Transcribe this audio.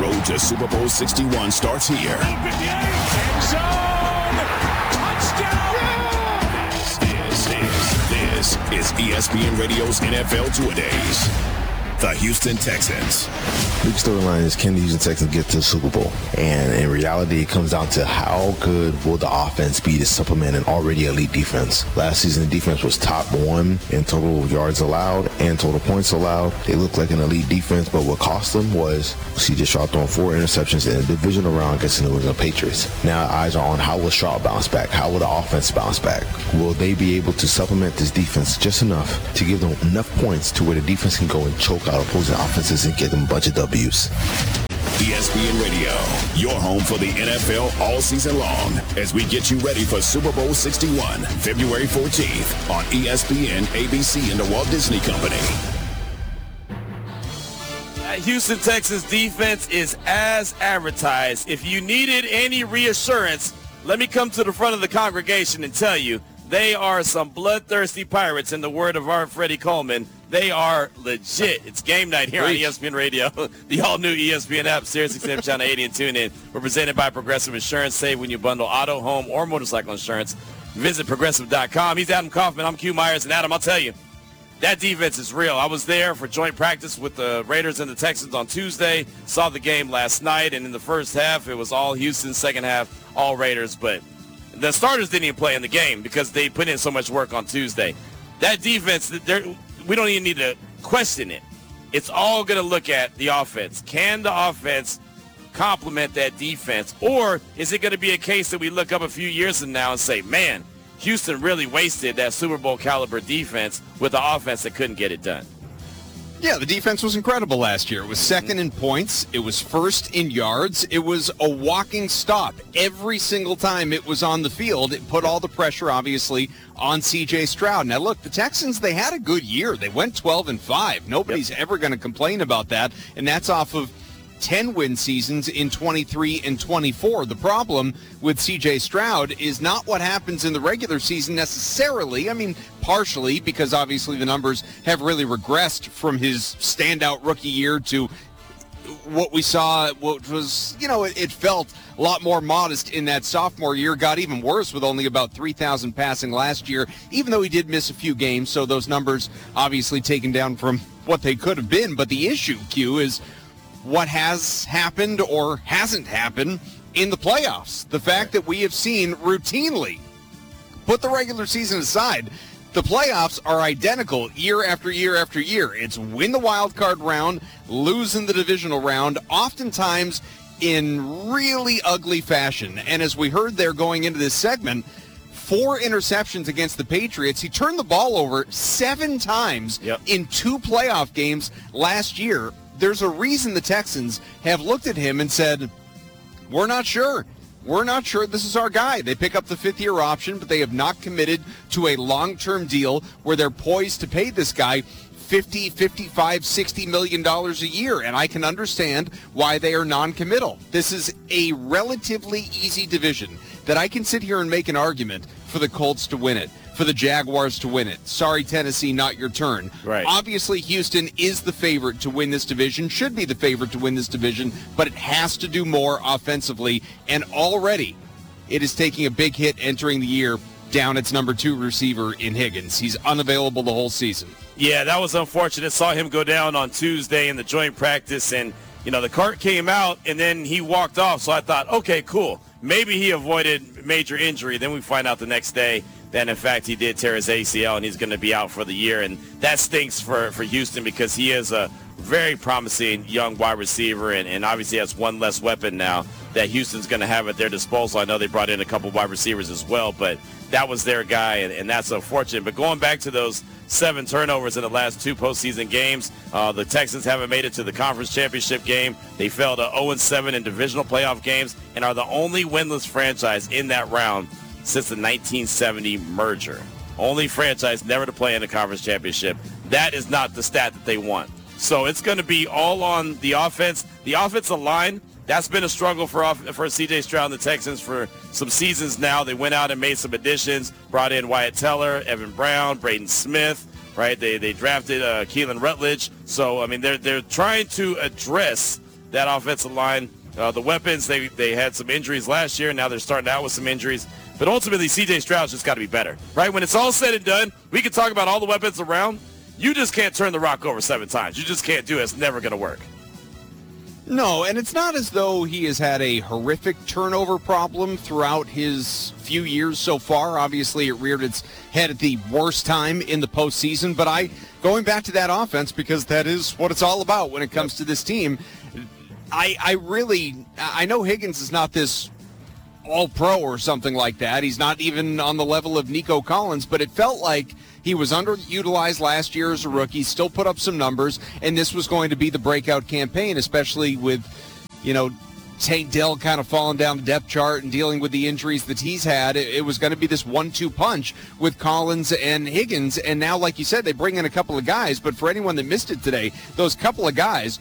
road to Super Bowl 61 starts here. End zone! Touchdown! This is ESPN Radio's NFL Two-A-Days. The Houston Texans. Big storyline is, can the Houston Texans get to the Super Bowl? And in reality, it comes down to how good will the offense be to supplement an already elite defense. Last season, the defense was top 1 in total yards allowed and total points allowed. They looked like an elite defense, but what cost them was C.J. Stroud throwing 4 interceptions in a divisional round against the New England Patriots. Now eyes are on how will Stroud bounce back? How will the offense bounce back? Will they be able to supplement this defense just enough to give them enough points to where the defense can go and choke out opposing offenses and get them a bunch of W's? ESPN Radio, your home for the NFL all season long as we get you ready for Super Bowl 61, February 14th on ESPN, ABC, and the Walt Disney Company. Houston Texans defense is as advertised. If you needed any reassurance, let me come to the front of the congregation and tell you, they are some bloodthirsty pirates, in the word of our Freddie Coleman. They are legit. It's game night here on ESPN Radio, the all-new ESPN app, SiriusXM Channel 80 and TuneIn. We're presented by Progressive Insurance. Save when you bundle auto, home, or motorcycle insurance. Visit Progressive.com. He's Adam Kaufman. I'm Q Myers. And Adam, I'll tell you, that defense is real. I was there for joint practice with the Raiders and the Texans on Tuesday. Saw the game last night, and in the first half, it was all Houston. Second half, all Raiders. But the starters didn't even play in the game because they put in so much work on Tuesday. That defense, we don't even need to question it. It's all going to look at the offense. Can the offense complement that defense? Or is it going to be a case that we look up a few years from now and say, man, Houston really wasted that Super Bowl caliber defense with the offense that couldn't get it done? Yeah, the defense was incredible last year. It was second in points. It was first in yards. It was a walking stop every single time it was on the field. It put all the pressure, obviously, on C.J. Stroud. Now, look, the Texans, they had a good year. They went 12-5. Nobody's ever going to complain about that, and that's off of 10-win seasons in 23 and 24. The problem with C.J. Stroud is not what happens in the regular season necessarily. I mean, partially, because obviously the numbers have really regressed from his standout rookie year to what we saw, what was, it felt a lot more modest in that sophomore year. Got even worse with only about 3,000 passing last year, even though he did miss a few games. So those numbers obviously taken down from what they could have been. But the issue, Q, is what has happened or hasn't happened in the playoffs. The fact that we have seen routinely, put the regular season aside, the playoffs are identical year after year after year. It's win the wild card round, lose in the divisional round, oftentimes in really ugly fashion. And as we heard there going into this segment, 4 interceptions against the Patriots. He turned the ball over 7 times in 2 playoff games last year. There's a reason the Texans have looked at him and said, we're not sure. We're not sure this is our guy. They pick up the 5th-year option, but they have not committed to a long-term deal where they're poised to pay this guy $50, $55, $60 million a year, and I can understand why they are non-committal. This is a relatively easy division that I can sit here and make an argument for the Colts to win it, for the Jaguars to win it. Sorry, Tennessee, not your turn. Right. Obviously, Houston is the favorite to win this division, should be the favorite to win this division, but it has to do more offensively, and already it is taking a big hit entering the year down its number 2 receiver in Higgins. He's unavailable the whole season. Yeah, that was unfortunate. Saw him go down on Tuesday in the joint practice, and, the cart came out, and then he walked off, so I thought, okay, cool. Maybe he avoided major injury. Then we find out the next day that, in fact, he did tear his ACL, and he's going to be out for the year. And that stinks for Houston because he is a very promising young wide receiver and obviously has one less weapon now that Houston's going to have at their disposal. I know they brought in a couple wide receivers as well, but that was their guy, and that's unfortunate. But going back to those 7 turnovers in the last 2 postseason games, the Texans haven't made it to the conference championship game. They fell to 0-7 in divisional playoff games and are the only winless franchise in that round since the 1970 merger. Only franchise never to play in the conference championship. That is not the stat that they want. So it's going to be all on the offense. The offensive line, that's been a struggle for C.J. Stroud and the Texans for some seasons now. They went out and made some additions, brought in Wyatt Teller, Evan Brown, Braden Smith, right? They drafted Keelan Rutledge. So, I mean, they're trying to address that offensive line. The weapons, they had some injuries last year, and now they're starting out with some injuries. But ultimately, C.J. Stroud's just got to be better, right? When it's all said and done, we can talk about all the weapons around. You just can't turn the rock over 7 times. You just can't do it. It's never going to work. No, and it's not as though he has had a horrific turnover problem throughout his few years so far. Obviously, it reared its head at the worst time in the postseason. But going back to that offense, because that is what it's all about when it comes to this team, I know Higgins is not this all-pro or something like that. He's not even on the level of Nico Collins, but it felt like he was underutilized last year as a rookie, still put up some numbers, and this was going to be the breakout campaign, especially with, Tank Dell kind of falling down the depth chart and dealing with the injuries that he's had. It was going to be this 1-2 punch with Collins and Higgins, and now, like you said, they bring in a couple of guys, but for anyone that missed it today, those couple of guys